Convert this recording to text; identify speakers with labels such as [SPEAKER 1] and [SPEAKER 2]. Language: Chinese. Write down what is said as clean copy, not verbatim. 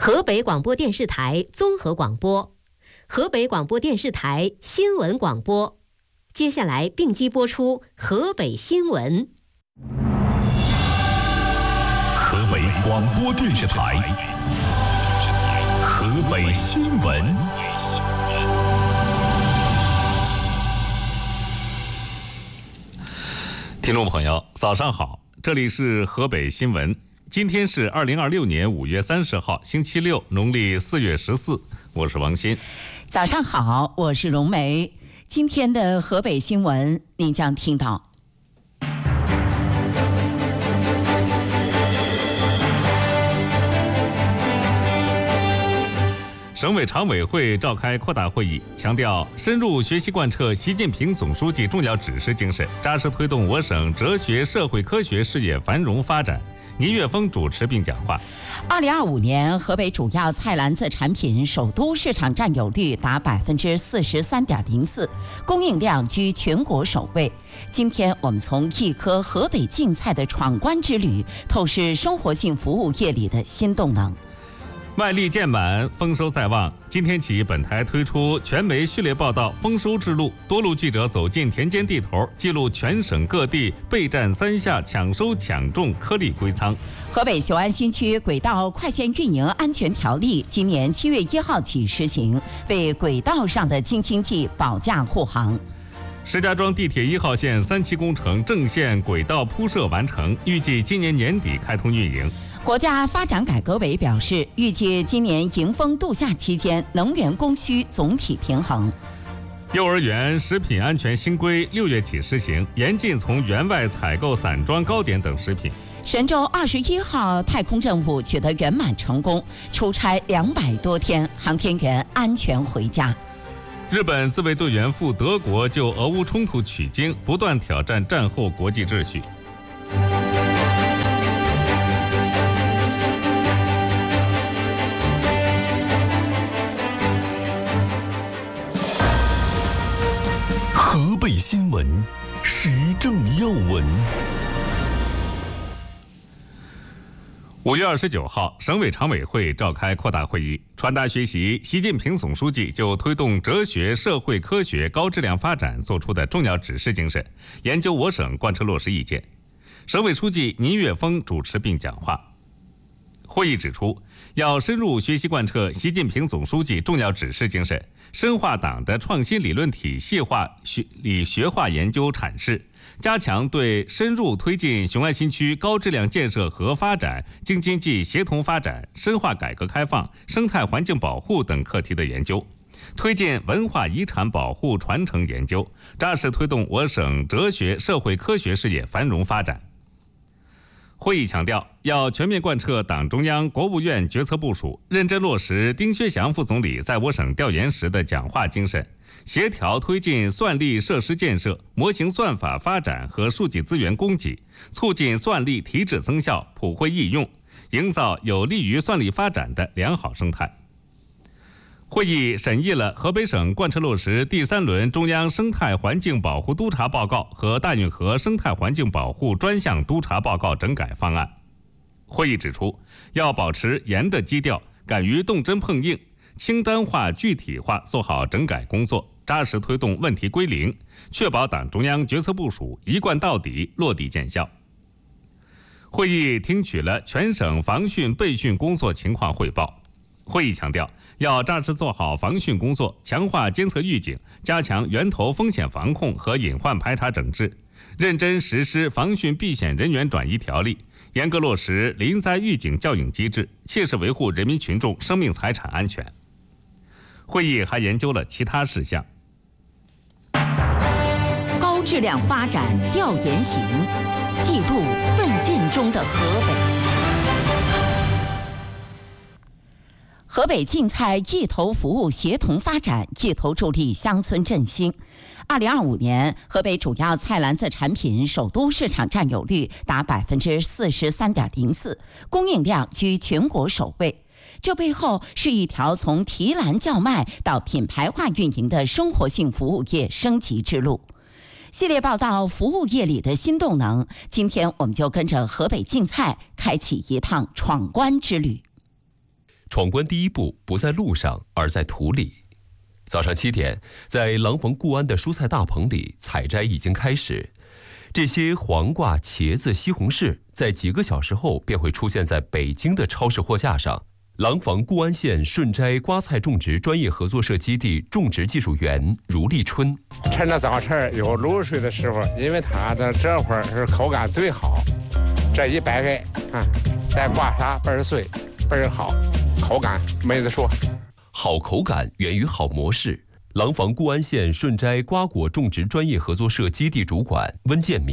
[SPEAKER 1] 河北广播电视台综合广播，河北广播电视台新闻广播。接下来并机播出河北新闻。
[SPEAKER 2] 河北广播电视台河北新闻。听众朋友，早上好，这里是河北新闻。今天是2026年5月30号，星期六，农历4月14，我是王鑫。
[SPEAKER 3] 早上好，我是荣梅。今天的河北新闻，您将听到。
[SPEAKER 2] 省委常委会召开扩大会议，强调深入学习贯彻习近平总书记重要指示精神，扎实推动我省哲学社会科学事业繁荣发展。倪岳峰主持并讲话。
[SPEAKER 3] 2025年，河北主要菜篮子产品首都市场占有率达43.04%，供应量居全国首位。今天我们从一颗河北竞菜的闯关之旅，透视生活性服务业里的新动能。
[SPEAKER 2] 卖力渐满，丰收在望。今天起，本台推出全媒序列报道《丰收之路》，多路记者走进田间地头，记录全省各地备战三下抢收抢种颗粒归仓。
[SPEAKER 3] 河北雄安新区轨道快线运营安全条例今年7月1号起实行，为轨道上的京津冀保驾护航。
[SPEAKER 2] 石家庄地铁1号线3期工程正线轨道铺设完成，预计今年年底开通运营。
[SPEAKER 3] 国家发展改革委表示，预计今年迎风度夏期间能源供需总体平衡。
[SPEAKER 2] 幼儿园食品安全新规6月起施行，严禁从园外采购散装糕点等食品。
[SPEAKER 3] 神舟21号太空任务取得圆满成功，出差200多天，航天员安全回家。
[SPEAKER 2] 日本自卫队员赴德国就俄乌冲突取经，不断挑战战后国际秩序。
[SPEAKER 4] 河北新闻，时政要闻。
[SPEAKER 2] 5月29号，省委常委会召开扩大会议，传达学习习近平总书记就推动哲学社会科学高质量发展作出的重要指示精神，研究我省贯彻落实意见。省委书记倪岳峰主持并讲话。会议指出，要深入学习贯彻习近平总书记重要指示精神，深化党的创新理论体系化理学化研究阐释，加强对深入推进雄安新区高质量建设和发展、京津冀协同发展、深化改革开放、生态环境保护等课题的研究，推进文化遗产保护传承研究，扎实推动我省哲学社会科学事业繁荣发展。会议强调，要全面贯彻党中央、国务院决策部署，认真落实丁薛祥副总理在我省调研时的讲话精神，协调推进算力设施建设、模型算法发展和数据资源供给，促进算力提质增效、普惠易用，营造有利于算力发展的良好生态。会议审议了河北省贯彻落实第3轮中央生态环境保护督察报告和大运河生态环境保护专项督察报告整改方案。会议指出，要保持严的基调，敢于动真碰硬，清单化具体化做好整改工作，扎实推动问题归零，确保党中央决策部署一贯到底、落地见效。会议听取了全省防汛备汛工作情况汇报。会议强调，要扎实做好防汛工作，强化监测预警，加强源头风险防控和隐患排查整治，认真实施防汛避险人员转移条例，严格落实临灾预警校应机制，切实维护人民群众生命财产安全。会议还研究了其他事项。
[SPEAKER 3] 高质量发展调研行，记录奋进中的河北。河北竞菜一头服务协同发展，一头助力乡村振兴。2025年，河北主要菜篮子产品首都市场占有率达43.04%，供应量居全国首位。这背后是一条从提篮叫卖到品牌化运营的生活性服务业升级之路。系列报道服务业里的新动能，今天我们就跟着河北竞菜开启一趟闯关之旅。
[SPEAKER 5] 闯关第一步不在路上，而在土里。早上7点，在廊坊固安的蔬菜大棚里，采摘已经开始。这些黄瓜、茄子、西红柿，在几个小时后便会出现在北京的超市货架上。廊坊固安县顺摘瓜菜种植专业合作社基地种植技术员如立春：
[SPEAKER 6] 趁着早晨有露水的时候，因为它的这会儿是口感最好。这一掰开，带刮痧倍儿碎，倍儿好，口感没得说。
[SPEAKER 5] 好口感源于好模式。廊坊固安县顺摘瓜果种植专业合作社基地主管温建明。